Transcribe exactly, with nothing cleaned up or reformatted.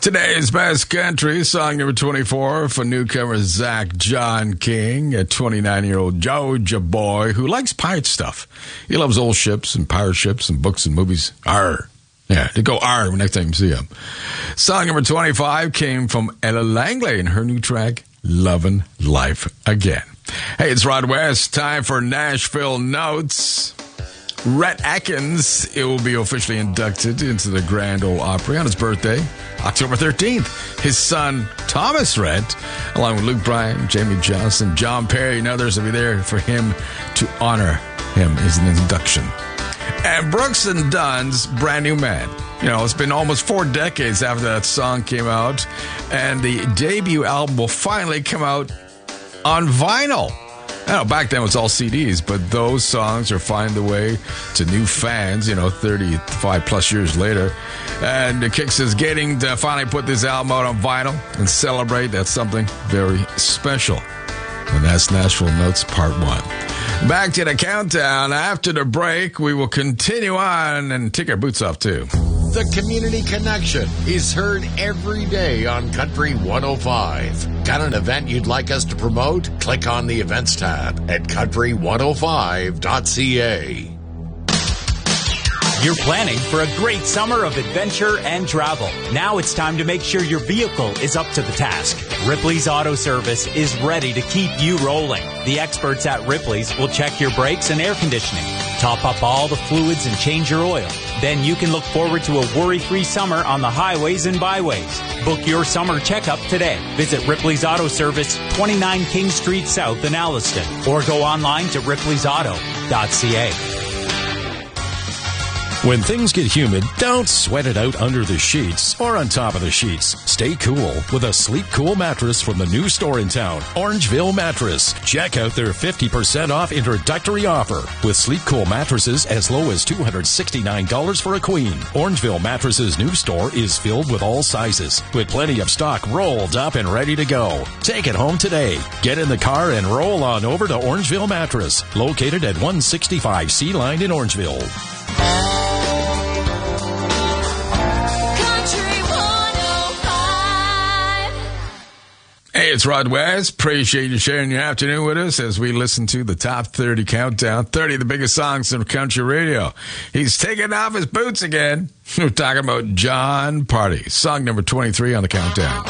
Today's Best Country, song number twenty-four for newcomer Zach John King, a twenty-nine-year-old Georgia boy who likes pirate stuff. He loves old ships and pirate ships and books and movies. Arr. Yeah, to go arr next time you see him. Song number twenty-five came from Ella Langley and her new track, Lovin' Life Again. Hey, it's Rod West. Time for Nashville Notes. Rhett Akins, it will be officially inducted into the Grand Ole Opry on his birthday, October thirteenth. His son, Thomas Rhett, along with Luke Bryan, Jamie Johnson, John Perry, and others will be there for him to honor him as an induction. And Brooks and Dunn's Brand New Man. You know, it's been almost four decades after that song came out, and the debut album will finally come out on vinyl. I know, back then it was all C Ds, but those songs are finding their way to new fans, you know, thirty-five plus years later. And the Kicks is getting to finally put this album out on vinyl and celebrate. That's something very special. And that's Nashville Notes Part one. Back to the countdown. After the break, we will continue on and take our boots off, too. The Community Connection is heard every day on Country one oh five. Got an event you'd like us to promote? Click on the Events tab at country one oh five dot c a. You're planning for a great summer of adventure and travel. Now it's time to make sure your vehicle is up to the task. Ripley's Auto Service is ready to keep you rolling. The experts at Ripley's will check your brakes and air conditioning, top up all the fluids, and change your oil. Then you can look forward to a worry-free summer on the highways and byways. Book your summer checkup today. Visit Ripley's Auto Service, twenty-nine King Street South in Alliston, or go online to ripleys auto dot c a. When things get humid, don't sweat it out under the sheets or on top of the sheets. Stay cool with a Sleep Cool mattress from the new store in town, Orangeville Mattress. Check out their fifty percent off introductory offer with Sleep Cool mattresses as low as two hundred sixty-nine dollars for a queen. Orangeville Mattress's new store is filled with all sizes, with plenty of stock rolled up and ready to go. Take it home today. Get in the car and roll on over to Orangeville Mattress, located at one sixty-five C Line in Orangeville. Hey, it's Rod West. Appreciate you sharing your afternoon with us as we listen to the Top thirty Countdown. thirty of the biggest songs in country radio. He's taking off his boots again. We're talking about John Party. Song number twenty-three on the countdown.